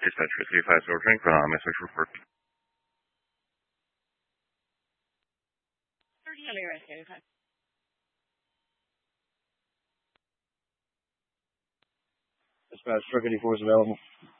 Dispatch 350 drink, message report. Dispatch truck 84 is available.